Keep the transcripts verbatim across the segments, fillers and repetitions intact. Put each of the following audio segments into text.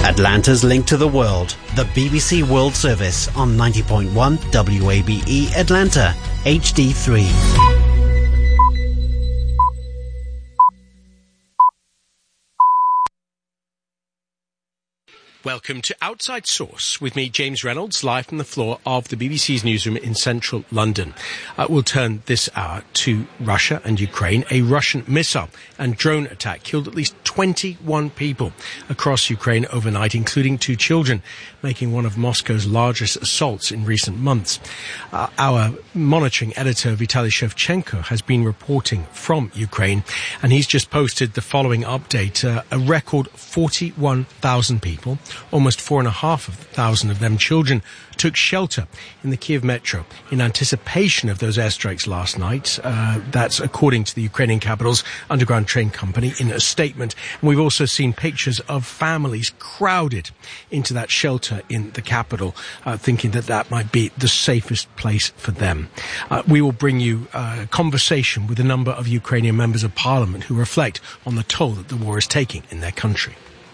Atlanta's link to the world, the B B C World Service on ninety point one W A B E Atlanta, H D three. Welcome to Outside Source with me, James Reynolds, live from the floor of the B B C's newsroom in central London. Uh, we'll turn this hour to Russia and Ukraine. A Russian missile and drone attack killed at least twenty-one people across Ukraine overnight, including two children, making one of Moscow's largest assaults in recent months. Uh, our monitoring editor, Vitaly Shevchenko, has been reporting from Ukraine, and he's just posted the following update. Uh, a record forty-one thousand people, almost four and a half thousand of them children, took shelter in the Kiev metro in anticipation of those airstrikes last night. Uh, that's according to the Ukrainian capital's underground train company in a statement. And we've also seen pictures of families crowded into that shelter in the capital, uh, thinking that that might be the safest place for them. Uh, we will bring you a conversation with a number of Ukrainian members of parliament who reflect on the toll that the war is taking in their country.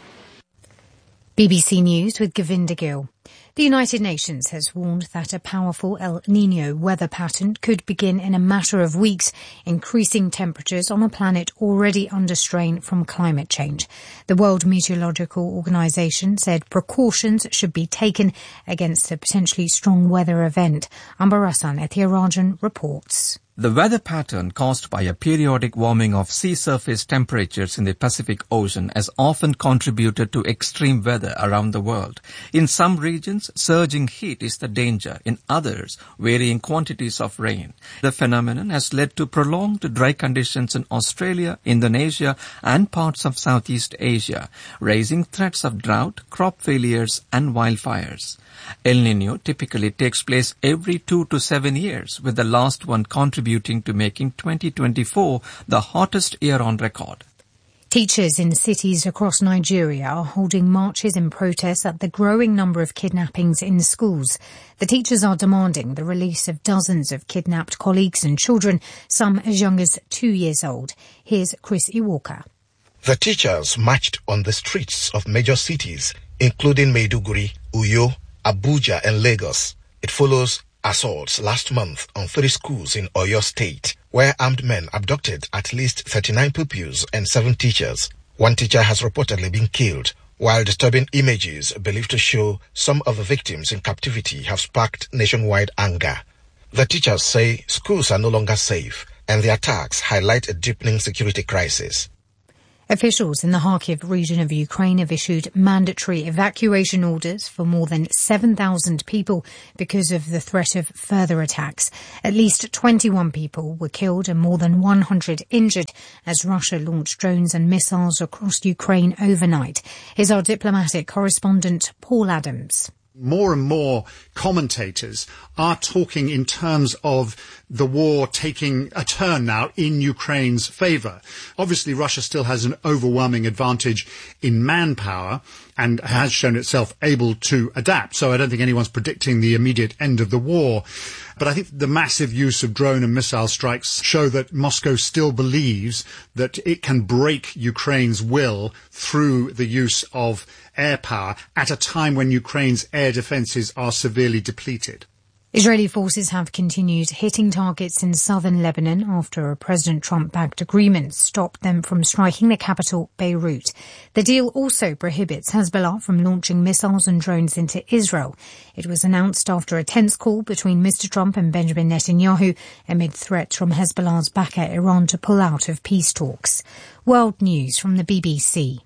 B B C News with Govinda Gill. The United Nations has warned that a powerful El Niño weather pattern could begin in a matter of weeks, increasing temperatures on a planet already under strain from climate change. The World Meteorological Organization said precautions should be taken against a potentially strong weather event. Ambarasan Ethirajan reports. The weather pattern caused by a periodic warming of sea surface temperatures in the Pacific Ocean has often contributed to extreme weather around the world. In some regions, surging heat is the danger. In others, varying quantities of rain. The phenomenon has led to prolonged dry conditions in Australia, Indonesia, and parts of Southeast Asia, raising threats of drought, crop failures, and wildfires. El Niño typically takes place every two to seven years, with the last one contributing to making twenty twenty-four the hottest year on record. Teachers in cities across Nigeria are holding marches in protest at the growing number of kidnappings in schools. The teachers are demanding the release of dozens of kidnapped colleagues and children, some as young as two years old. Here's Chris Iwoka. The teachers marched on the streets of major cities, including Maiduguri, Uyo, Abuja and Lagos. It follows assaults last month on three schools in Oyo State, where armed men abducted at least thirty-nine pupils and seven teachers. One teacher has reportedly been killed, while disturbing images believed to show some of the victims in captivity have sparked nationwide anger. The teachers say schools are no longer safe, and the attacks highlight a deepening security crisis. Officials in the Kharkiv region of Ukraine have issued mandatory evacuation orders for more than seven thousand people because of the threat of further attacks. At least twenty-one people were killed and more than one hundred injured as Russia launched drones and missiles across Ukraine overnight. Here's our diplomatic correspondent, Paul Adams. More and more commentators are talking in terms of the war taking a turn now in Ukraine's favour. Obviously, Russia still has an overwhelming advantage in manpower and has shown itself able to adapt. So I don't think anyone's predicting the immediate end of the war. But I think the massive use of drone and missile strikes show that Moscow still believes that it can break Ukraine's will through the use of air power at a time when Ukraine's air defences are severely depleted. Israeli forces have continued hitting targets in southern Lebanon after a President Trump-backed agreement stopped them from striking the capital, Beirut. The deal also prohibits Hezbollah from launching missiles and drones into Israel. It was announced after a tense call between Mister Trump and Benjamin Netanyahu amid threats from Hezbollah's backer Iran to pull out of peace talks. World News from the B B C.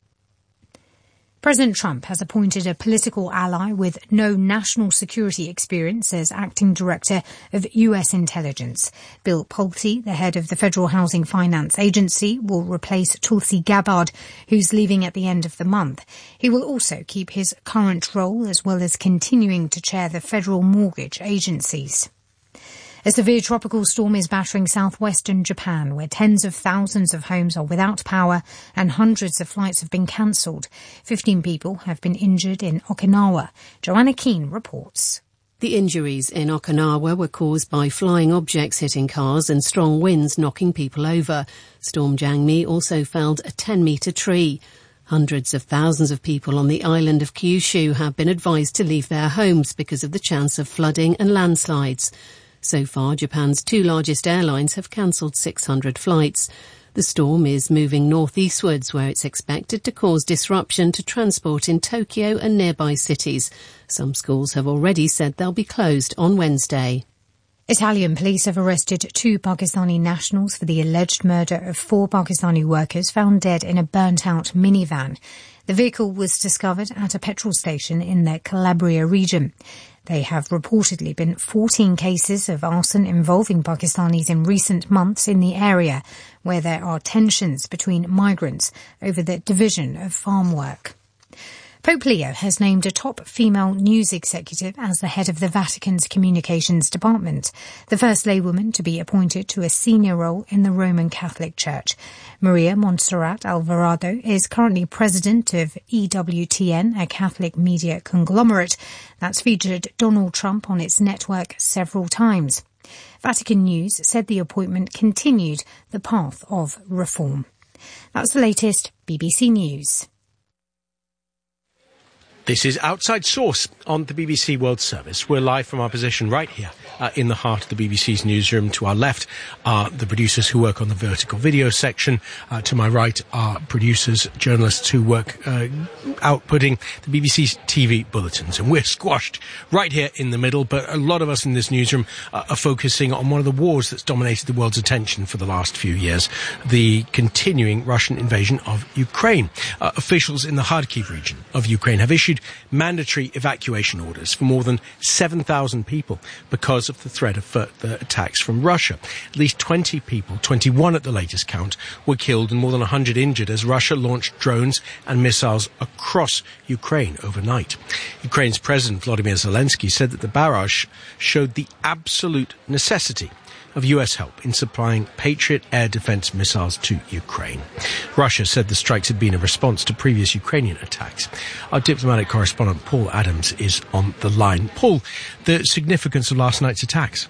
President Trump has appointed a political ally with no national security experience as acting director of U S intelligence. Bill Pulte, the head of the Federal Housing Finance Agency, will replace Tulsi Gabbard, who's leaving at the end of the month. He will also keep his current role as well as continuing to chair the federal mortgage agencies. A severe tropical storm is battering southwestern Japan, where tens of thousands of homes are without power and hundreds of flights have been cancelled. Fifteen people have been injured in Okinawa. Joanna Keane reports. The injuries in Okinawa were caused by flying objects hitting cars and strong winds knocking people over. Storm Jangmi also felled a ten-metre tree. Hundreds of thousands of people on the island of Kyushu have been advised to leave their homes because of the chance of flooding and landslides. So far, Japan's two largest airlines have cancelled six hundred flights. The storm is moving northeastwards, where it's expected to cause disruption to transport in Tokyo and nearby cities. Some schools have already said they'll be closed on Wednesday. Italian police have arrested two Pakistani nationals for the alleged murder of four Pakistani workers found dead in a burnt-out minivan. The vehicle was discovered at a petrol station in the Calabria region. There have reportedly been fourteen cases of arson involving Pakistanis in recent months in the area, where there are tensions between migrants over the division of farm work. Pope Leo has named a top female news executive as the head of the Vatican's communications department, the first laywoman to be appointed to a senior role in the Roman Catholic Church. Maria Montserrat Alvarado is currently president of E W T N, a Catholic media conglomerate that's featured Donald Trump on its network several times. Vatican News said the appointment continued the path of reform. That's the latest B B C News. This is Outside Source on the B B C World Service. We're live from our position right here uh, in the heart of the B B C's newsroom. To our left are the producers who work on the vertical video section. Uh, to my right are producers, journalists who work uh, outputting the B B C's T V bulletins. And we're squashed right here in the middle, but a lot of us in this newsroom uh, are focusing on one of the wars that's dominated the world's attention for the last few years, the continuing Russian invasion of Ukraine. Uh, officials in the Kharkiv region of Ukraine have issued mandatory evacuation orders for more than seven thousand people because of the threat of further attacks from Russia. At least twenty people, twenty-one at the latest count, were killed and more than one hundred injured as Russia launched drones and missiles across Ukraine overnight. Ukraine's President Volodymyr Zelensky said that the barrage showed the absolute necessity of U S help in supplying Patriot air defense missiles to Ukraine. Russia said the strikes had been a response to previous Ukrainian attacks. Our diplomatic correspondent Paul Adams is on the line. Paul, the significance of last night's attacks?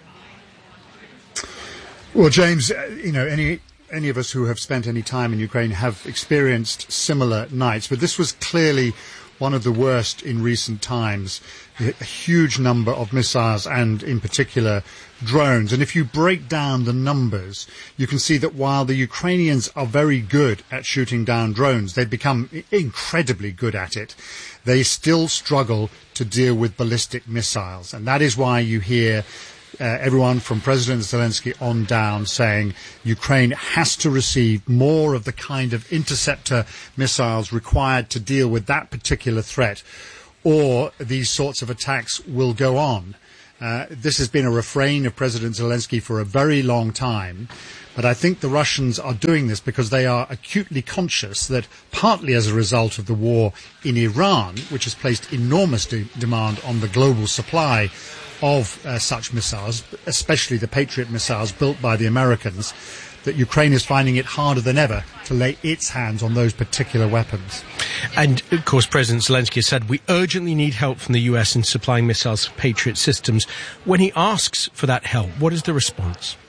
Well, James, you know, any any of us who have spent any time in Ukraine have experienced similar nights, but this was clearly one of the worst in recent times. A huge number of missiles and, in particular, drones. And if you break down the numbers, you can see that while the Ukrainians are very good at shooting down drones, they've become incredibly good at it, they still struggle to deal with ballistic missiles. And that is why you hear uh, everyone from President Zelensky on down saying Ukraine has to receive more of the kind of interceptor missiles required to deal with that particular threat, or these sorts of attacks will go on. Uh, this has been a refrain of President Zelensky for a very long time, but I think the Russians are doing this because they are acutely conscious that partly as a result of the war in Iran, which has placed enormous de- demand on the global supply of uh, such missiles, especially the Patriot missiles built by the Americans, that Ukraine is finding it harder than ever to lay its hands on those particular weapons. And, of course, President Zelensky said we urgently need help from the U S in supplying missiles for Patriot systems. When he asks for that help, what is the response?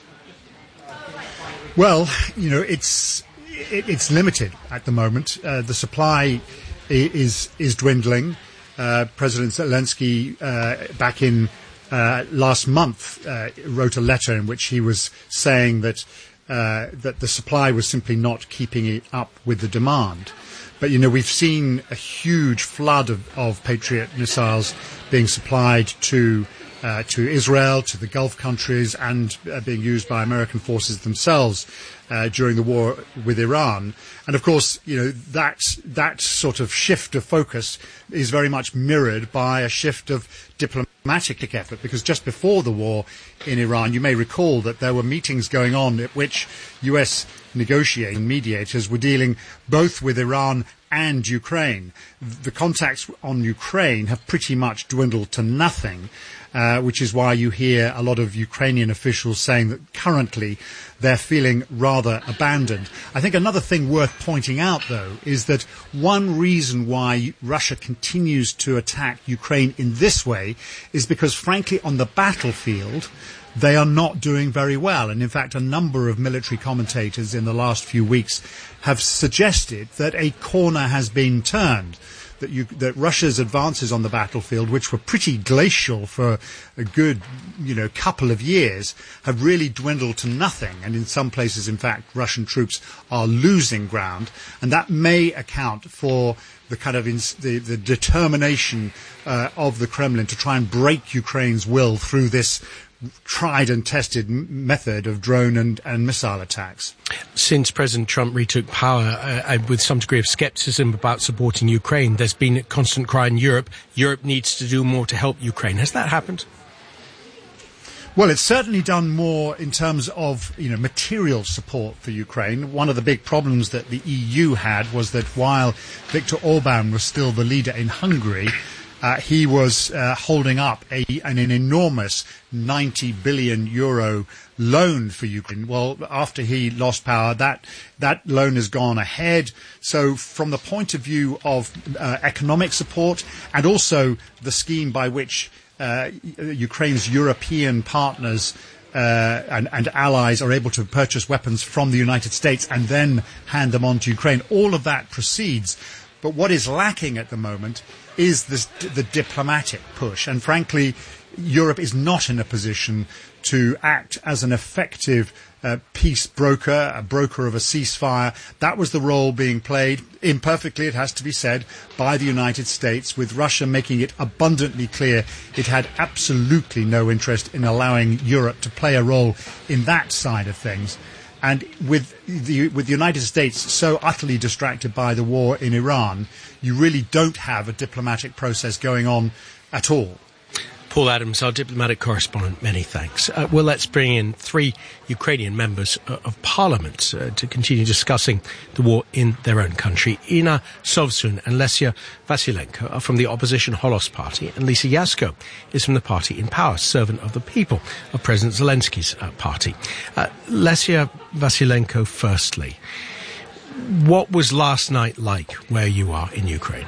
Well, you know, it's it, it's limited at the moment. Uh, the supply is is dwindling. Uh, President Zelensky, uh, back in uh, last month, uh, wrote a letter in which he was saying that Uh, that the supply was simply not keeping it up with the demand. But, you know, we've seen a huge flood of, of Patriot missiles being supplied to uh, to Israel, to the Gulf countries, and uh, being used by American forces themselves uh, during the war with Iran. And, of course, you know, that, that sort of shift of focus is very much mirrored by a shift of diplomatic effort, because just before the war in Iran, you may recall that there were meetings going on at which U S negotiating mediators were dealing both with Iran and Ukraine. The contacts on Ukraine have pretty much dwindled to nothing, uh, which is why you hear a lot of Ukrainian officials saying that currently they're feeling rather abandoned. I think another thing worth pointing out, though, is that one reason why Russia continues to attack Ukraine in this way is because, frankly, on the battlefield, they are not doing very well. And in fact, a number of military commentators in the last few weeks have suggested that a corner has been turned. That, you, that Russia's advances on the battlefield, which were pretty glacial for a good, you know, couple of years, have really dwindled to nothing. And in some places, in fact, Russian troops are losing ground. And that may account for the kind of ins- the, the determination uh, of the Kremlin to try and break Ukraine's will through this tried and tested m- method of drone and, and missile attacks. Since President Trump retook power, uh, with some degree of scepticism about supporting Ukraine, there's been a constant cry in Europe, Europe needs to do more to help Ukraine. Has that happened? Well, it's certainly done more in terms of, you know, material support for Ukraine. One of the big problems that the E U had was that while Viktor Orban was still the leader in Hungary, Uh, he was uh, holding up a, an, an enormous ninety billion euro loan for Ukraine. Well, after he lost power, that that loan has gone ahead. So from the point of view of uh, economic support and also the scheme by which uh, Ukraine's European partners Uh, and, and allies are able to purchase weapons from the United States and then hand them on to Ukraine, all of that proceeds. But what is lacking at the moment is this, the diplomatic push. And frankly, Europe is not in a position to act as an effective uh, peace broker, a broker of a ceasefire. That was the role being played, imperfectly it has to be said, by the United States, with Russia making it abundantly clear it had absolutely no interest in allowing Europe to play a role in that side of things. And with the, with the United States so utterly distracted by the war in Iran, you really don't have a diplomatic process going on at all. Paul Adams, our diplomatic correspondent, many thanks. Uh, well, let's bring in three Ukrainian members uh, of parliament uh, to continue discussing the war in their own country. Inna Sovsun and Lesia Vasilenko are from the opposition Holos Party, and Lisa Yasko is from the party in power, Servant of the People, of President Zelensky's uh, party. Uh, Lesia Vasilenko, firstly, what was last night like where you are in Ukraine?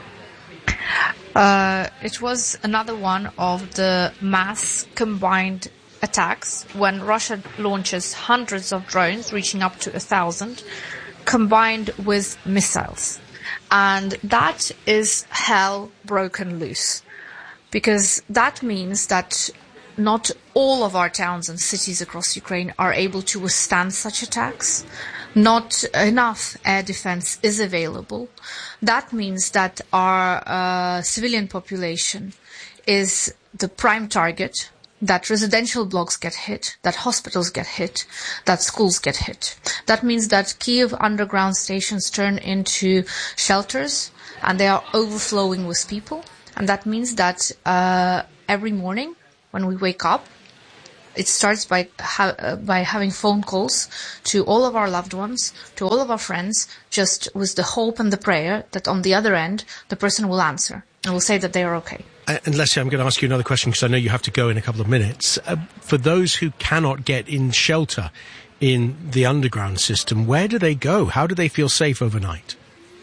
Uh, it was another one of the mass combined attacks when Russia launches hundreds of drones, reaching up to a thousand, combined with missiles. And that is hell broken loose. Because that means that not all of our towns and cities across Ukraine are able to withstand such attacks. Not enough air defense is available. That means that our uh, civilian population is the prime target, that residential blocks get hit, that hospitals get hit, that schools get hit. That means that Kyiv underground stations turn into shelters and they are overflowing with people. And that means that uh, every morning when we wake up, it starts by ha- uh, by having phone calls to all of our loved ones, to all of our friends, just with the hope and the prayer that on the other end, the person will answer and will say that they are okay. Uh, and Leslie, I'm going to ask you another question because I know you have to go in a couple of minutes. Uh, for those who cannot get in shelter in the underground system, where do they go? How do they feel safe overnight?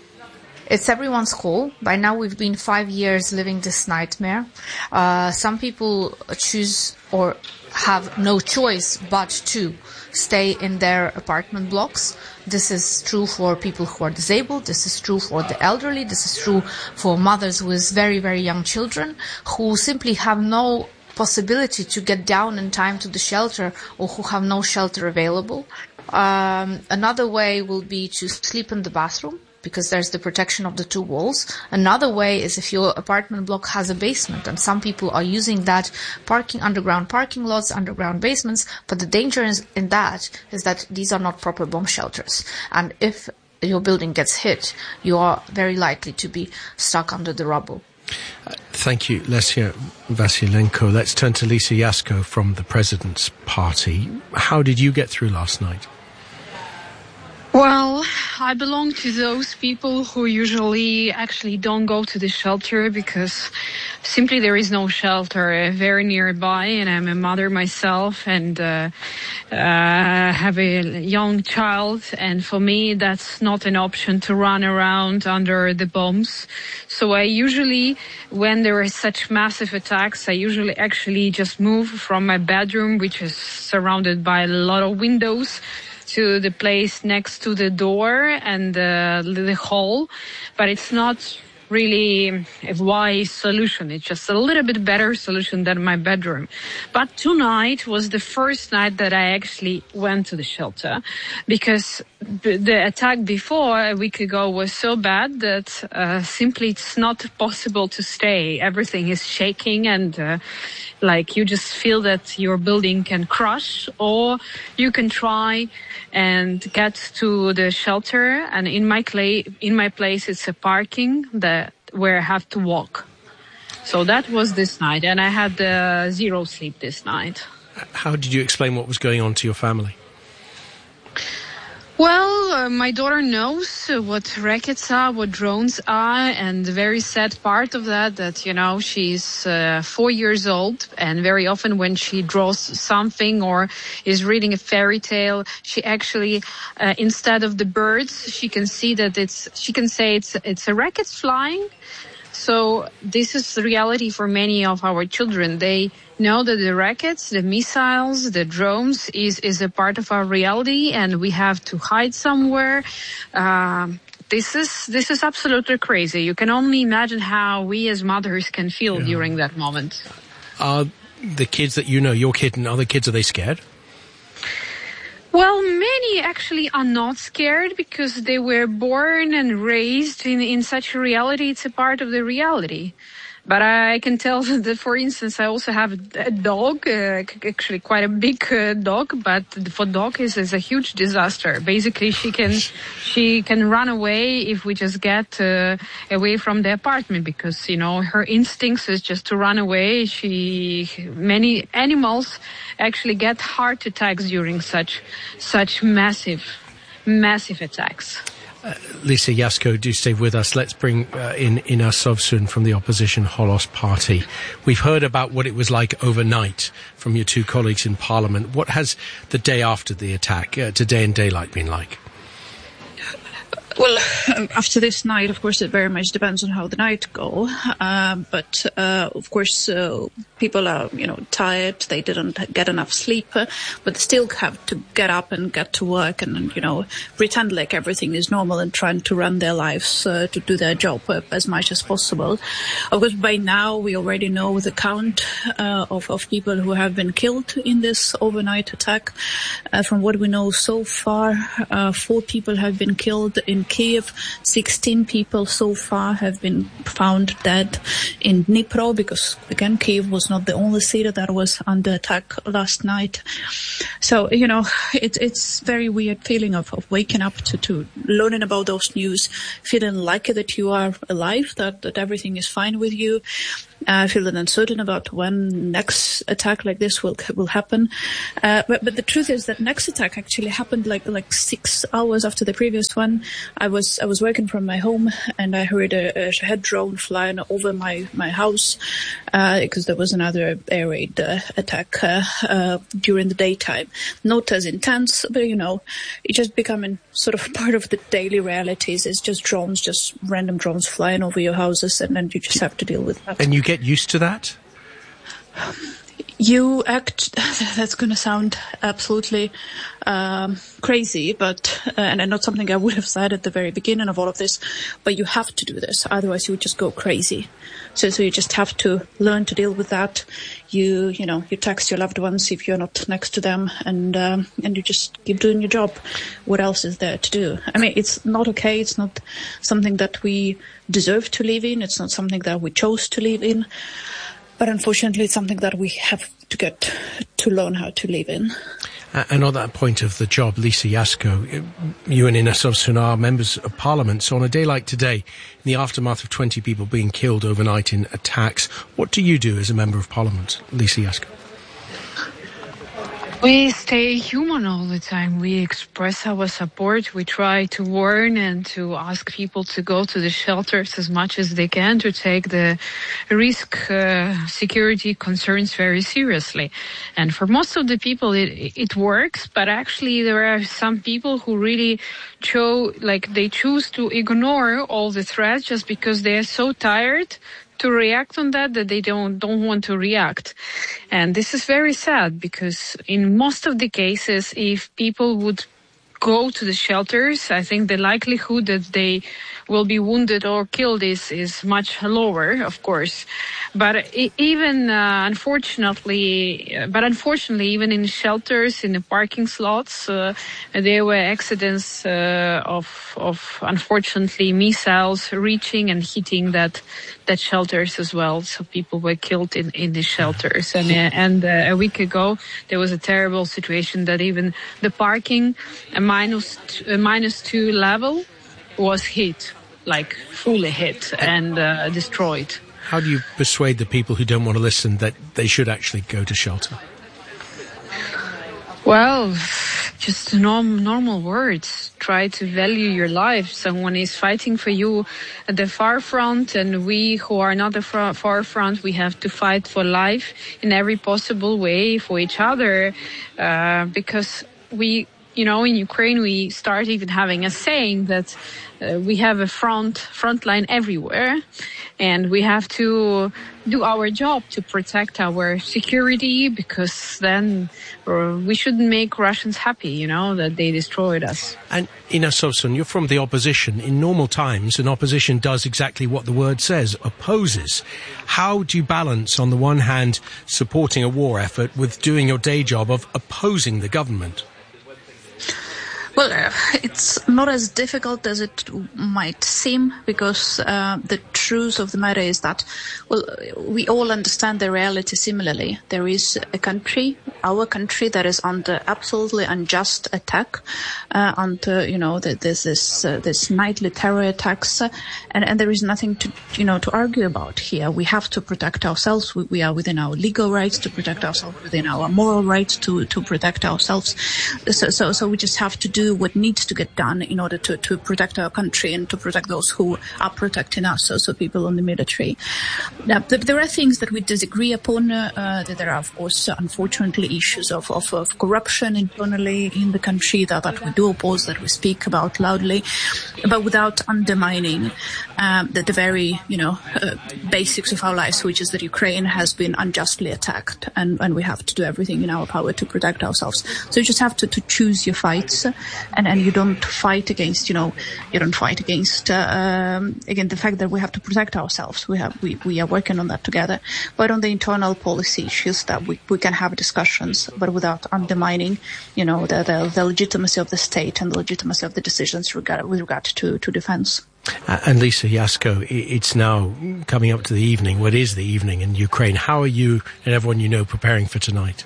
It's everyone's call. By now we've been five years living this nightmare. Uh, some people choose or have no choice but to stay in their apartment blocks. This is true for people who are disabled. This is true for the elderly. This is true for mothers with very, very young children who simply have no possibility to get down in time to the shelter or who have no shelter available. Um, another way will be to sleep in the bathroom, because there's the protection of the two walls. Another way is if your apartment block has a basement, and some people are using that parking, underground parking lots, underground basements, but the danger is, in that is that these are not proper bomb shelters. And if your building gets hit, you are very likely to be stuck under the rubble. Uh, thank you, Lesia Vasilenko. Let's turn to Lisa Yasko from the President's Party. How did you get through last night? Well, I belong to those people who usually actually don't go to the shelter because simply there is no shelter very nearby, and I'm a mother myself and uh, uh, have a young child, and for me that's not an option to run around under the bombs. So I usually, when there are such massive attacks, I usually actually just move from my bedroom, which is surrounded by a lot of windows, to the place next to the door and uh, the hall, but it's not really a wise solution. It's just a little bit better solution than my bedroom. But tonight was the first night that I actually went to the shelter, because the attack before a week ago was so bad that uh, simply it's not possible to stay. Everything is shaking and uh, like you just feel that your building can crush, or you can try and get to the shelter. And in my clay, in my place, it's a parking that where I have to walk. So that was this night, and I had uh, zero sleep this night. How did you explain what was going on to your family? Well, uh, my daughter knows uh, what rockets are, what drones are, and the very sad part of that, that, you know, she's uh, four years old, and very often when she draws something or is reading a fairy tale, she actually, uh, instead of the birds, she can see that it's, she can say it's, it's a rocket flying. So this is the reality for many of our children. They know that the rockets, the missiles, the drones is, is a part of our reality, and we have to hide somewhere. Uh, this is this is absolutely crazy. You can only imagine how we as mothers can feel yeah. during that moment. Are the kids that you know, your kid and other kids, are they scared? Well, many actually are not scared because they were born and raised in, in such a reality. It's a part of the reality. But I can tell that, for instance, I also have a dog, uh, actually quite a big uh, dog, but for dog is is a huge disaster. Basically, she can she can run away if we just get uh, away from the apartment, because, you know, her instincts is just to run away. She many animals actually get heart attacks during such such massive massive attacks. Uh, Lisa Yasko, do stay with us. Let's bring uh, in Ina Sovsun from the opposition Holos Party. We've heard about what it was like overnight from your two colleagues in Parliament. What has the day after the attack, uh, today in daylight, been like? Well, after this night, of course, it very much depends on how the night go. Uh, but, uh, of course, uh, people are, you know, tired. They didn't get enough sleep, uh, but they still have to get up and get to work and, you know, pretend like everything is normal and trying to run their lives, uh, to do their job uh, as much as possible. Of course, by now, we already know the count, uh, of, of people who have been killed in this overnight attack. Uh, from what we know so far, uh, four people have been killed in Kiev. sixteen people so far have been found dead in Dnipro, because, again, Kiev was not the only city that was under attack last night. So, you know, it, it's very weird feeling of, of waking up to, to learning about those news, feeling like that you are alive, that, that everything is fine with you. Uh, feeling uncertain about when next attack like this will will happen. Uh, but, but the truth is that next attack actually happened like like six hours after the previous one. I was I was working from my home, and I heard a, a Shahed drone flying over my my house, uh, because there was another air raid uh, attack uh, uh, during the daytime. Not as intense, but, you know, it's just becoming sort of part of the daily realities. It's just drones, just random drones flying over your houses, and then you just have to deal with that. And you get used to that? You act, that's going to sound absolutely um, crazy, but, uh, and not something I would have said at the very beginning of all of this, but you have to do this, otherwise you would just go crazy. So, so you just have to learn to deal with that. You, you know, you text your loved ones if you're not next to them, and, um, and you just keep doing your job. What else is there to do? I mean, it's not okay. It's not something that we deserve to live in. It's not something that we chose to live in. But unfortunately, it's something that we have to get to learn how to live in. Uh, and on that point of the job, Lisa Yasko, you and Ina Sovsun are members of Parliament. So on a day like today, in the aftermath of twenty people being killed overnight in attacks, what do you do as a member of Parliament, Lisa Yasko? We stay human all the time. We express our support. We try to warn and to ask people to go to the shelters as much as they can, to take the risk uh, security concerns very seriously. And for most of the people, it, it works. But actually, there are some people who really show, like, they choose to ignore all the threats just because they are so tired to react on that, that they don't don't want to react. And this is very sad, because in most of the cases, if people would go to the shelters, I think the likelihood that they will be wounded or killed is, is much lower, of course. But even, uh, unfortunately, but unfortunately, even in shelters, in the parking slots, uh, there were accidents, uh, of, of, unfortunately, missiles reaching and hitting that, that shelters as well. So people were killed in, in the shelters. And, uh, and, uh, a week ago, there was a terrible situation that even the parking, a minus, t- a minus two level, was hit, like fully hit and uh, destroyed. How do you persuade the people who don't want to listen that they should actually go to shelter? Well, just norm, normal words. Try to value your life. Someone is fighting for you at the far front, and we who are not the far, far front, we have to fight for life in every possible way for each other, uh, because we, you know, in Ukraine, we start even having a saying that uh, we have a front, front line everywhere, and we have to do our job to protect our security, because then uh, we shouldn't make Russians happy, you know, that they destroyed us. And Ina Sovsun, you're from the opposition. In normal times, an opposition does exactly what the word says, opposes. How do you balance, on the one hand, supporting a war effort with doing your day job of opposing the government? Well, uh, it's not as difficult as it might seem, because uh, the truth of the matter is that, well, we all understand the reality similarly. There is a country, our country, that is under absolutely unjust attack, uh, under, you know, there's this uh, this nightly terror attacks, uh, and, and there is nothing to, you know, to argue about here. We have to protect ourselves. We, we are within our legal rights to protect ourselves, within our moral rights to, to protect ourselves. So, so, so we just have to do what needs to get done in order to, to protect our country and to protect those who are protecting us, so, so people in the military. Now, there are things that we disagree upon. Uh, there are, of course, unfortunately, issues of, of, of corruption internally in the country that, that we do oppose, that we speak about loudly, but without undermining um, the, the very, you know, uh, basics of our lives, which is that Ukraine has been unjustly attacked, and, and we have to do everything in our power to protect ourselves. So you just have to, to choose your fights, and, and you don't fight against, you know, you don't fight against, uh, um, again, the fact that we have to protect ourselves. We have, we, we are working on that together. But on the internal policy issues, that we, we can have discussions, but without undermining, you know, the, the, the legitimacy of the state and the legitimacy of the decisions regard, with regard to, to defense. Uh, and Lisa Yasko, it's now coming up to the evening. What is the evening in Ukraine? How are you and everyone you know preparing for tonight?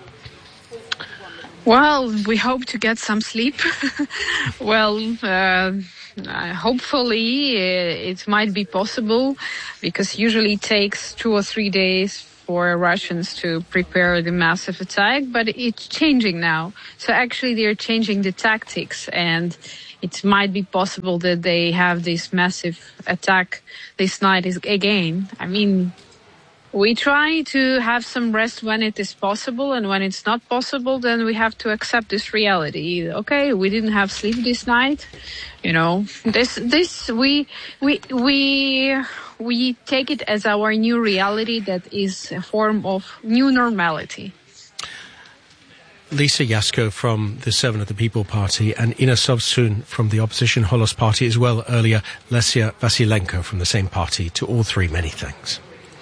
Well, we hope to get some sleep. well, uh, uh, hopefully uh, it might be possible, because usually it takes two or three days for Russians to prepare the massive attack, but it's changing now. So actually they're changing the tactics, and it might be possible that they have this massive attack this night again. I mean, we try to have some rest when it is possible, and when it's not possible, then we have to accept this reality. Okay, we didn't have sleep this night. You know, this, this, we, we, we, we take it as our new reality, that is a form of new normality. Lisa Yasko from the Seven of the People Party, and Ina Sovsun from the opposition Holos Party as well earlier, Lesia Vasilenko from the same party. To all three, many thanks.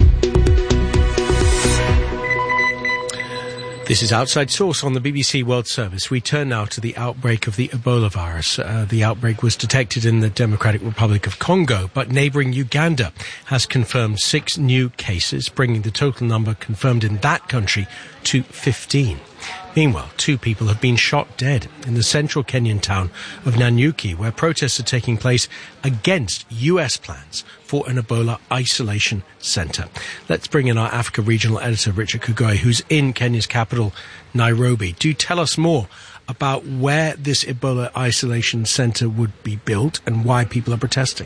This is Outside Source on the B B C World Service. We turn now to the outbreak of the Ebola virus. Uh, the outbreak was detected in the Democratic Republic of Congo, but neighbouring Uganda has confirmed six new cases, bringing the total number confirmed in that country to fifteen. Meanwhile, two people have been shot dead in the central Kenyan town of Nanyuki, where protests are taking place against U S plans for an Ebola isolation centre. Let's bring in our Africa regional editor, Richard Kugoi, who's in Kenya's capital, Nairobi. Do tell us more about where this Ebola isolation centre would be built and why people are protesting.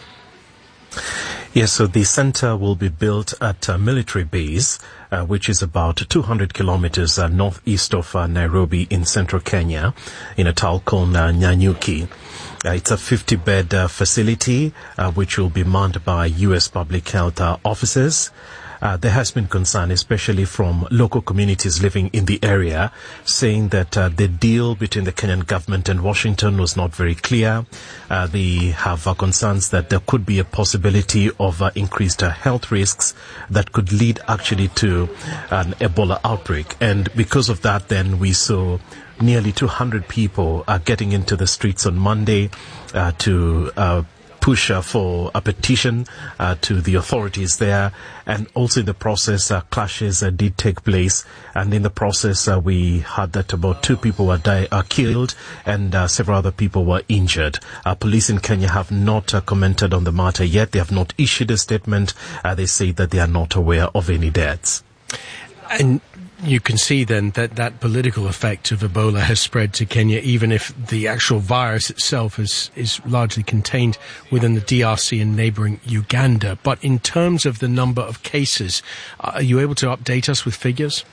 Yes, so the centre will be built at a military base, uh, which is about two hundred kilometers uh, northeast of uh, Nairobi in central Kenya, in a town called uh, Nanyuki. Uh, it's a fifty-bed uh, facility, uh, which will be manned by U S public health uh, officers. Uh, there has been concern, especially from local communities living in the area, saying that uh, the deal between the Kenyan government and Washington was not very clear. Uh, they have uh, concerns that there could be a possibility of uh, increased uh, health risks that could lead actually to an Ebola outbreak. And because of that, then we saw nearly two hundred people uh, getting into the streets on Monday uh, to uh, push uh, for a petition uh, to the authorities there, and also in the process uh, clashes uh, did take place, and in the process uh, we heard that about two people were die- uh, killed and uh, several other people were injured. Uh, police in Kenya have not uh, commented on the matter yet. They have not issued a statement. Uh, they say that they are not aware of any deaths. And you can see then that that political effect of Ebola has spread to Kenya, even if the actual virus itself is, is largely contained within the D R C and neighbouring Uganda. But in terms of the number of cases, are you able to update us with figures?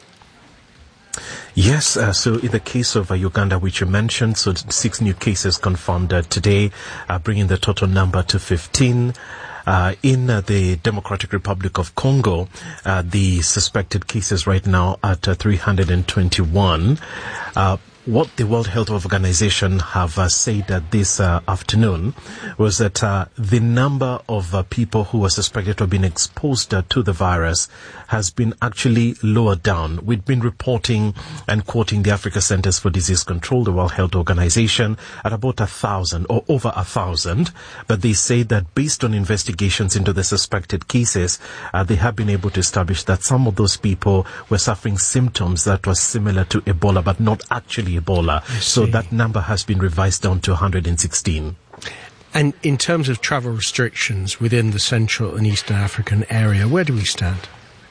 Yes, uh, so in the case of uh, Uganda, which you mentioned, so six new cases confirmed uh, today, uh, bringing the total number to fifteen. Uh, in uh, the Democratic Republic of Congo, uh, the suspected cases right now at uh, three hundred twenty-one. Uh, what the World Health Organization have uh, said uh, this uh, afternoon was that uh, the number of uh, people who are suspected to have been exposed uh, to the virus has been actually lowered down. We've been reporting and quoting the Africa Centers for Disease Control, the World Health Organization, at about a thousand or over a thousand. But they say that based on investigations into the suspected cases, uh, they have been able to establish that some of those people were suffering symptoms that were similar to Ebola, but not actually Ebola. So that number has been revised down to one hundred sixteen. And in terms of travel restrictions within the Central and Eastern African area, where do we stand?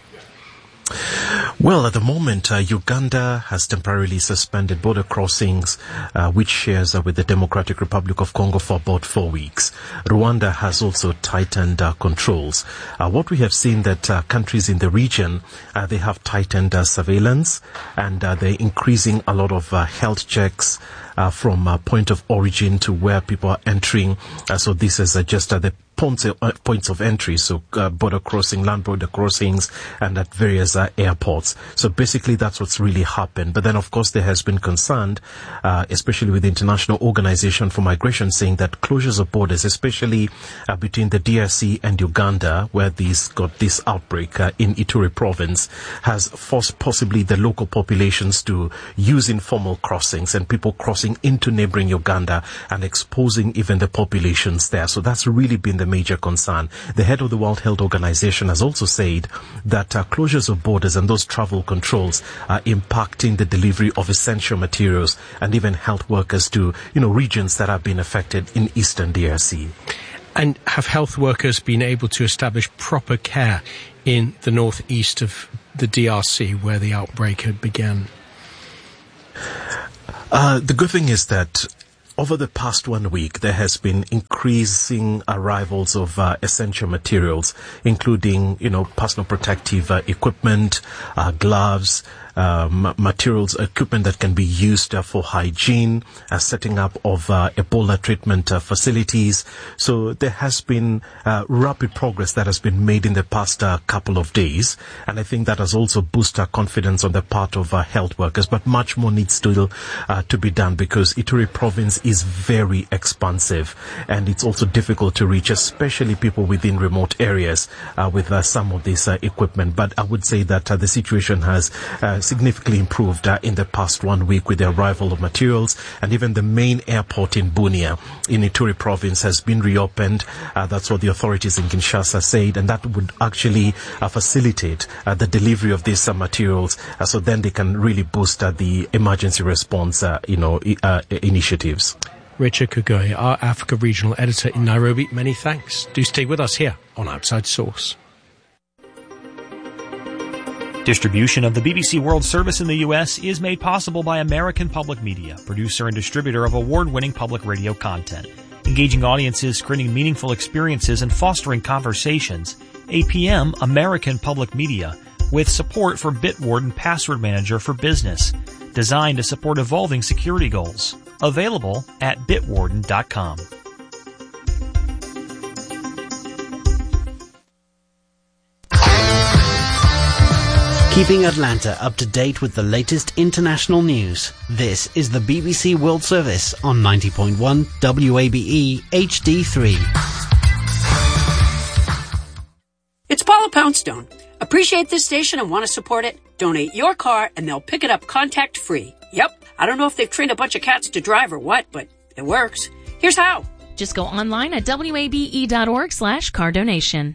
Well, at the moment, uh, Uganda has temporarily suspended border crossings, uh, which shares uh, with the Democratic Republic of Congo for about four weeks. Rwanda has also tightened uh, controls. Uh, what we have seen that uh, countries in the region, uh, they have tightened uh, surveillance, and uh, they're increasing a lot of uh, health checks uh, from uh, point of origin to where people are entering. Uh, so this is uh, just uh, the points of, uh, points of entry, so uh, border crossing, land border crossings, and at various uh, airports. So basically that's what's really happened. But then, of course, there has been concern, uh, especially with the International Organization for Migration, saying that closures of borders, especially uh, between the D R C and Uganda, where these got this outbreak uh, in Ituri province, has forced possibly the local populations to use informal crossings and people crossing into neighboring Uganda and exposing even the populations there. So that's really been the major concern. The head of the World Health Organization has also said that uh, closures of borders and those travel controls are impacting the delivery of essential materials and even health workers to, you know, regions that have been affected in eastern D R C. And have health workers been able to establish proper care in the northeast of the D R C where the outbreak had begun? Uh, the good thing is that over the past one week, there has been increasing arrivals of uh, essential materials, including, you know, personal protective uh, equipment, uh, gloves, uh, m- materials, equipment that can be used uh, for hygiene, uh, setting up of uh, Ebola treatment uh, facilities. So there has been uh, rapid progress that has been made in the past uh, couple of days, and I think that has also boosted confidence on the part of uh, health workers. But much more needs still uh, to be done, because Ituri province is very expansive and it's also difficult to reach, especially people within remote areas uh, with uh, some of this uh, equipment. But I would say that uh, the situation has uh, significantly improved uh, in the past one week with the arrival of materials, and even the main airport in Bunia in Ituri province has been reopened. Uh, that's what the authorities in Kinshasa said, and that would actually uh, facilitate uh, the delivery of these uh, materials, uh, so then they can really boost uh, the emergency response, uh, you know, uh, initiatives. Richard Kugoy, our Africa regional editor in Nairobi, many thanks. Do stay with us here on Outside Source. Distribution of the B B C World Service in the U S is made possible by American Public Media, producer and distributor of award-winning public radio content. Engaging audiences, creating meaningful experiences, and fostering conversations. A P M American Public Media, with support for Bitwarden Password Manager for Business, designed to support evolving security goals. Available at bitwarden dot com. Keeping Atlanta up to date with the latest international news. This is the B B C World Service on ninety point one W A B E H D three. It's Paula Poundstone. Appreciate this station and want to support it? Donate your car and they'll pick it up contact-free. Yep. I don't know if they've trained a bunch of cats to drive or what, but it works. Here's how. Just go online at W A B E dot org slash car donation.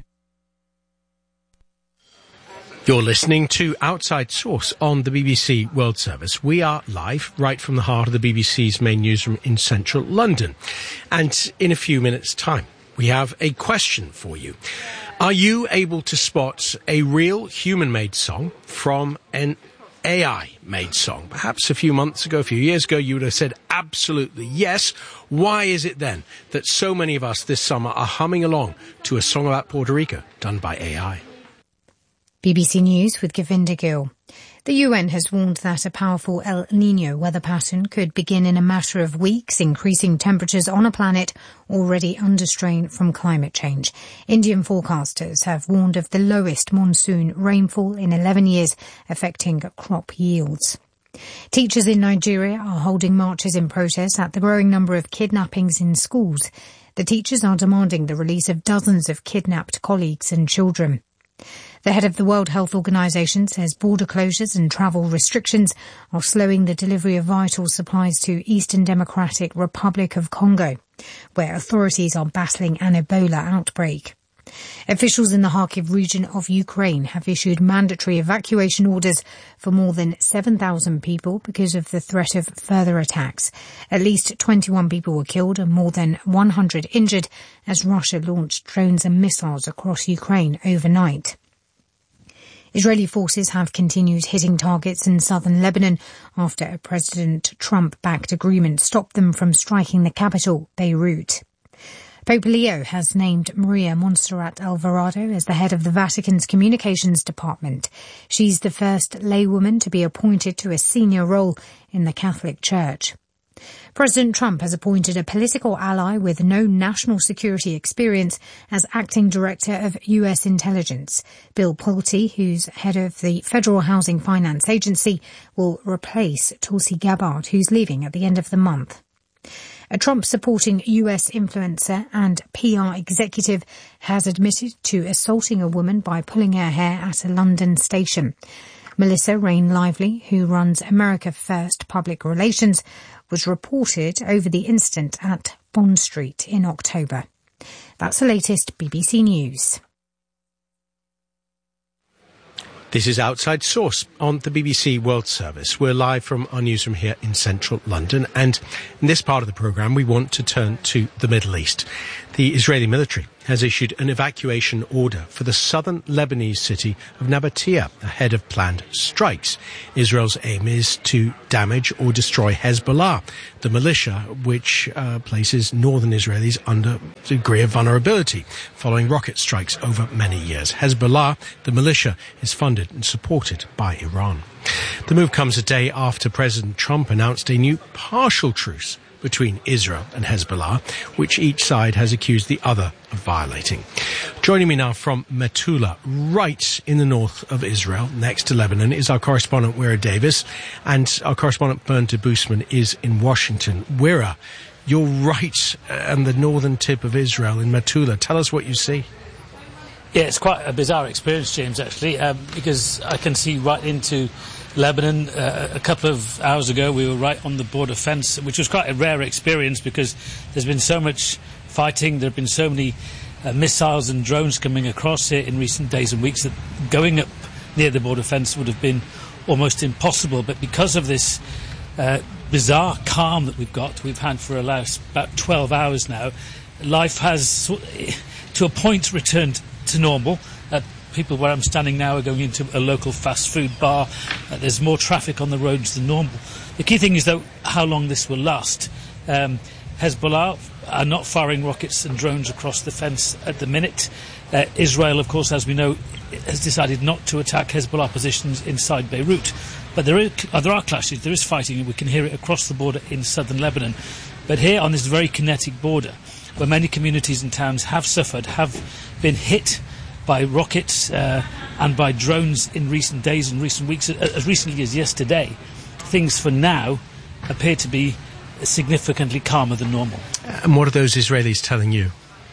You're listening to Outside Source on the B B C World Service. We are live right from the heart of the B B C's main newsroom in central London. And in a few minutes' time, we have a question for you. Are you able to spot a real human-made song from an A I-made song? Perhaps a few months ago, a few years ago, you would have said absolutely yes. Why is it then that so many of us this summer are humming along to a song about Puerto Rico done by A I? B B C News with Govinda Gill. The U N has warned that a powerful El Niño weather pattern could begin in a matter of weeks, increasing temperatures on a planet already under strain from climate change. Indian forecasters have warned of the lowest monsoon rainfall in eleven years, affecting crop yields. Teachers in Nigeria are holding marches in protest at the growing number of kidnappings in schools. The teachers are demanding the release of dozens of kidnapped colleagues and children. The head of the World Health Organization says border closures and travel restrictions are slowing the delivery of vital supplies to Eastern Democratic Republic of Congo, where authorities are battling an Ebola outbreak. Officials in the Kharkiv region of Ukraine have issued mandatory evacuation orders for more than seven thousand people because of the threat of further attacks. At least twenty-one people were killed and more than one hundred injured as Russia launched drones and missiles across Ukraine overnight. Israeli forces have continued hitting targets in southern Lebanon after a President Trump-backed agreement stopped them from striking the capital, Beirut. Pope Leo has named Maria Montserrat Alvarado as the head of the Vatican's communications department. She's the first laywoman to be appointed to a senior role in the Catholic Church. President Trump has appointed a political ally with no national security experience as acting director of U S intelligence. Bill Pulte, who's head of the Federal Housing Finance Agency, will replace Tulsi Gabbard, who's leaving at the end of the month. A Trump-supporting U S influencer and P R executive has admitted to assaulting a woman by pulling her hair at a London station. Melissa Rain Lively, who runs America First Public Relations, was reported over the incident at Bond Street in October. That's the latest B B C News. This is Outside Source on the B B C World Service. We're live from our newsroom here in central London, and in this part of the programme we want to turn to the Middle East. The Israeli military has issued an evacuation order for the southern Lebanese city of Nabatea ahead of planned strikes. Israel's aim is to damage or destroy Hezbollah, the militia which uh, places northern Israelis under a degree of vulnerability following rocket strikes over many years. Hezbollah, the militia, is funded and supported by Iran. The move comes a day after President Trump announced a new partial truce between Israel and Hezbollah, which each side has accused the other of violating. Joining me now from Metula, right in the north of Israel, next to Lebanon, is our correspondent Wira Davis, and our correspondent Bernard Boosman is in Washington. Wira, you're right on the northern tip of Israel in Metula. Tell us what you see. Yeah, it's quite a bizarre experience, James, actually, um, because I can see right into Lebanon. Uh, a couple of hours ago, we were right on the border fence, which was quite a rare experience because there's been so much fighting. There have been so many uh, missiles and drones coming across here in recent days and weeks that going up near the border fence would have been almost impossible. But because of this uh, bizarre calm that we've got, we've had for about twelve hours now, life has, to a point, returned to normal. Uh, people where I'm standing now are going into a local fast food bar. Uh, there's more traffic on the roads than normal. The key thing is, though, how long this will last. Um, Hezbollah are not firing rockets and drones across the fence at the minute. Uh, Israel, of course, as we know, has decided not to attack Hezbollah positions inside Beirut. But there, is, uh, there are clashes, there is fighting, and we can hear it across the border in southern Lebanon. But here, on this very kinetic border, where many communities and towns have suffered, have been hit by rockets uh, and by drones in recent days and recent weeks, as recently as yesterday, things for now appear to be significantly calmer than normal. And what are those Israelis telling you?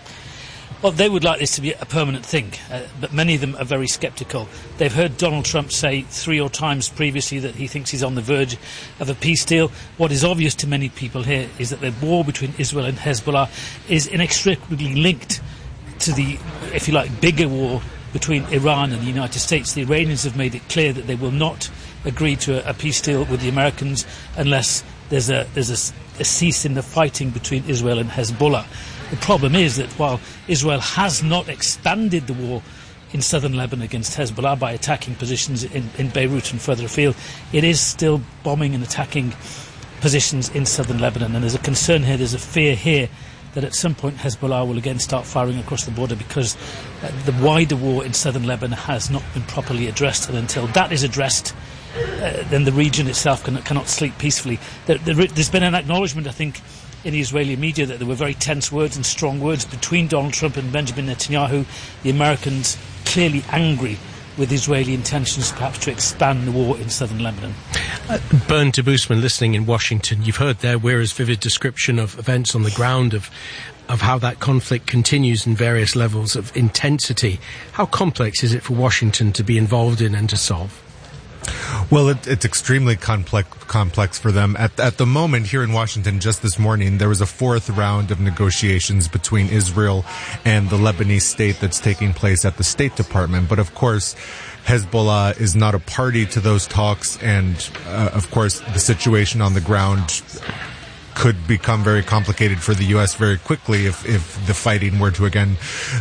Well, they would like this to be a permanent thing, uh, but many of them are very sceptical. They've heard Donald Trump say three or times previously that he thinks he's on the verge of a peace deal. What is obvious to many people here is that the war between Israel and Hezbollah is inextricably linked to the, if you like, bigger war between Iran and the United States. The Iranians have made it clear that they will not agree to a, a peace deal with the Americans unless there's a there's a, a cease in the fighting between Israel and Hezbollah. The problem is that while Israel has not expanded the war in southern Lebanon against Hezbollah by attacking positions in, in Beirut and further afield, it is still bombing and attacking positions in southern Lebanon. And there's a concern here, there's a fear here that at some point Hezbollah will again start firing across the border because uh, the wider war in southern Lebanon has not been properly addressed. And until that is addressed, uh, then the region itself can, cannot sleep peacefully. There, there, there's been an acknowledgement, I think, in the Israeli media that there were very tense words and strong words between Donald Trump and Benjamin Netanyahu. The Americans clearly angry with Israeli intentions perhaps to expand the war in southern Lebanon. Uh, Bernd de Boosman, listening in Washington, you've heard there Weira's vivid description of events on the ground, of of how that conflict continues in various levels of intensity. How complex is it for Washington to be involved in and to solve? Well, it, it's extremely complex complex for them. At, at the moment, here in Washington, just this morning, there was a fourth round of negotiations between Israel and the Lebanese state that's taking place at the State Department. But of course, Hezbollah is not a party to those talks, and uh, of course, the situation on the ground could become very complicated for the U S very quickly if, if the fighting were to again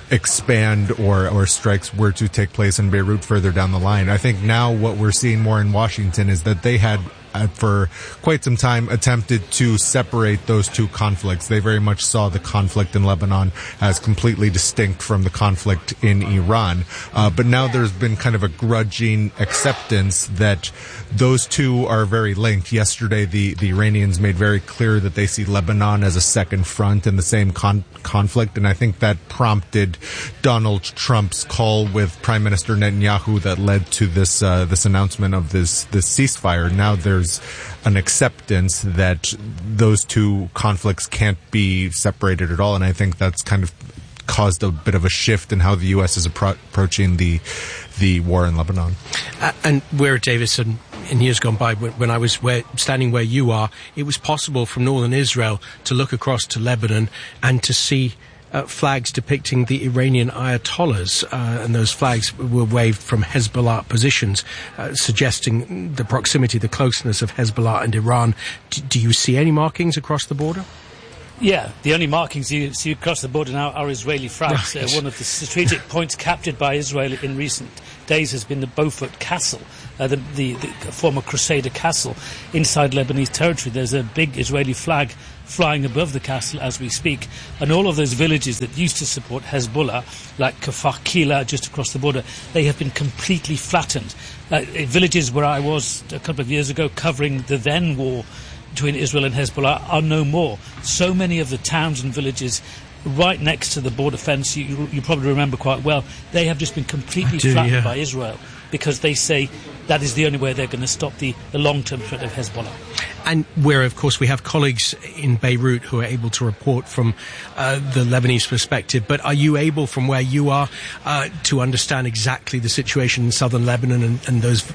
expand or, or strikes were to take place in Beirut further down the line. I think now what we're seeing more in Washington is that they had uh, for quite some time attempted to separate those two conflicts. They very much saw the conflict in Lebanon as completely distinct from the conflict in Iran. Uh, but now there's been kind of a grudging acceptance that those two are very linked. Yesterday, the, the Iranians made very clear that they see Lebanon as a second front in the same con- conflict, and I think that prompted Donald Trump's call with Prime Minister Netanyahu that led to this uh, this announcement of this this ceasefire. Now there's an acceptance that those two conflicts can't be separated at all, and I think that's kind of caused a bit of a shift in how the U S is appro- approaching the the war in Lebanon. Uh, and Weira Davison, in years gone by, when, when I was where, standing where you are, it was possible from northern Israel to look across to Lebanon and to see uh, flags depicting the Iranian Ayatollahs, uh, and those flags were waved from Hezbollah positions, uh, suggesting the proximity, the closeness of Hezbollah and Iran. D- do you see any markings across the border? Yeah, the only markings you see across the border now are Israeli flags. Right. Uh, one of the strategic points captured by Israel in recent days has been the Beaufort Castle, uh, the, the, the former Crusader castle inside Lebanese territory. There's a big Israeli flag flying above the castle as we speak, and all of those villages that used to support Hezbollah, like Kafar Kila just across the border, they have been completely flattened. Uh, villages where I was a couple of years ago covering the then war between Israel and Hezbollah are no more. So many of the towns and villages right next to the border fence, you, you probably remember quite well, they have just been completely do, flattened yeah. by Israel because they say that is the only way they're going to stop the, the long-term threat of Hezbollah. And where, of course, we have colleagues in Beirut who are able to report from uh, the Lebanese perspective, but are you able, from where you are, uh, to understand exactly the situation in southern Lebanon and, and those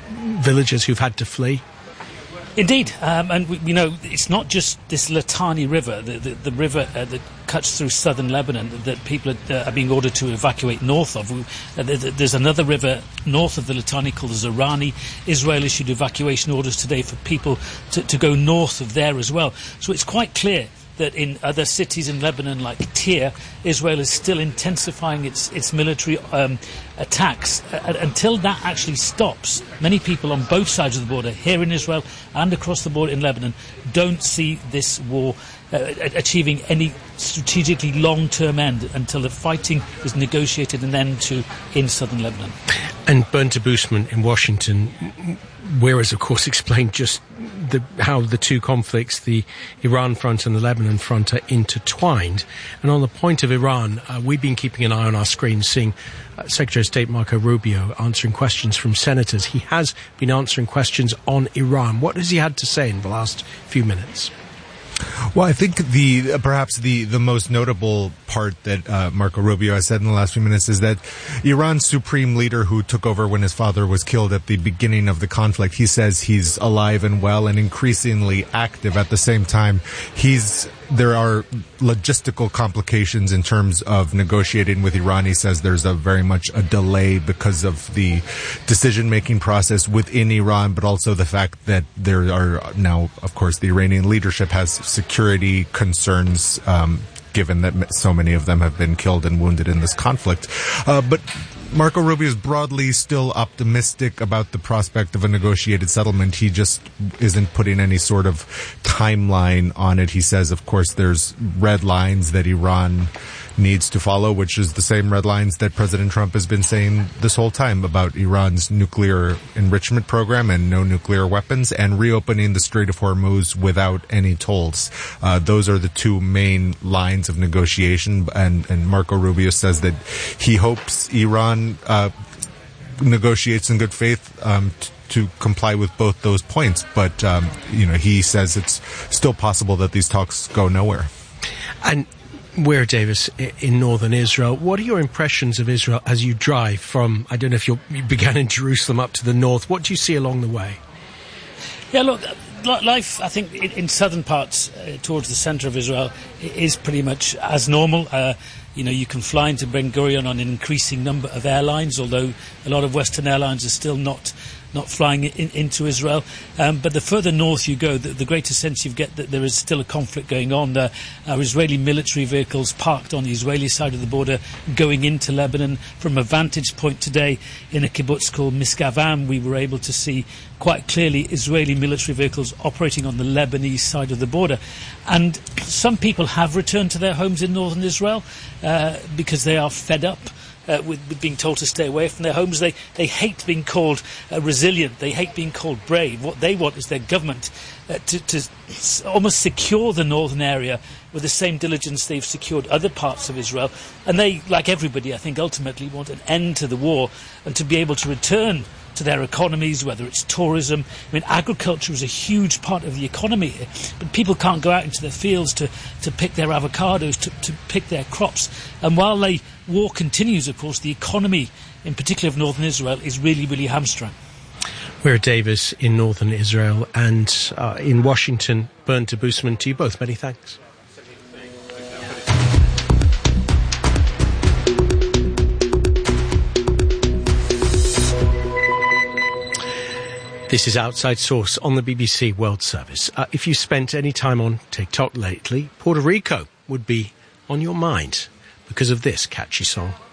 villagers who've had to flee? Indeed, um, and we, you know, it's not just this Litani River, the, the, the river uh, that cuts through southern Lebanon, that people are, uh, are being ordered to evacuate north of. Uh, there's another river north of the Litani called the Zorani. Israel issued evacuation orders today for people to, to go north of there as well. So it's quite clear that in other cities in Lebanon like Tyre, Israel is still intensifying its, its military um, attacks. Uh, until that actually stops, many people on both sides of the border, here in Israel and across the border in Lebanon, don't see this war uh, achieving any strategically long-term end until the fighting is negotiated an end to in southern Lebanon. And Bernd Debusmann in Washington, whereas, of course, explained just the, how the two conflicts, the Iran front and the Lebanon front, are intertwined. And on the point of Iran, uh, we've been keeping an eye on our screen, seeing uh, Secretary of State Marco Rubio answering questions from senators. He has been answering questions on Iran. What has he had to say in the last few minutes? Well, I think the uh, perhaps the, the most notable part that uh, Marco Rubio has said in the last few minutes is that Iran's supreme leader, who took over when his father was killed at the beginning of the conflict, he says he's alive and well and increasingly active. At the same time, he's there are logistical complications in terms of negotiating with Iran. He says there's a very much a delay because of the decision-making process within Iran, but also the fact that there are now, of course, the Iranian leadership has security concerns, um, given that so many of them have been killed and wounded in this conflict. Uh, but Marco Rubio is broadly still optimistic about the prospect of a negotiated settlement. He just isn't putting any sort of timeline on it. He says, of course, there's red lines that Iran needs to follow, which is the same red lines that President Trump has been saying this whole time about Iran's nuclear enrichment program and no nuclear weapons, and reopening the Strait of Hormuz without any tolls. Uh, those are the two main lines of negotiation, and, and Marco Rubio says that he hopes Iran uh, negotiates in good faith um, t- to comply with both those points, but um, you know, he says it's still possible that these talks go nowhere. And Weir Davis in northern Israel, what are your impressions of Israel as you drive from, I don't know if you're, you began in Jerusalem up to the north, what do you see along the way? Yeah, look, life, I think, in, in southern parts uh, towards the centre of Israel is pretty much as normal. Uh, you know, you can fly into Ben Gurion on an increasing number of airlines, although a lot of Western airlines are still not not flying in, into Israel. Um, but the further north you go, the, the greater sense you get that there is still a conflict going on. There are Israeli military vehicles parked on the Israeli side of the border going into Lebanon. From a vantage point today in a kibbutz called Miskavam, we were able to see quite clearly Israeli military vehicles operating on the Lebanese side of the border. And some people have returned to their homes in northern Israel uh, because they are fed up Uh, with, with being told to stay away from their homes. They they hate being called uh, resilient. They hate being called brave. What they want is their government uh, to, to s- almost secure the northern area with the same diligence they've secured other parts of Israel. And they, like everybody, I think, ultimately want an end to the war and to be able to return to their economies, whether it's tourism. I mean, agriculture is a huge part of the economy here, but people can't go out into their fields to, to pick their avocados, to, to pick their crops. And while the war continues, of course, the economy, in particular of northern Israel, is really, really hamstrung. Weir Davis in northern Israel, and uh, in Washington, Bernd Debusmann, to you both. Many thanks. This is Outside Source on the B B C World Service. Uh, if you spent any time on TikTok lately, Puerto Rico would be on your mind because of this catchy song.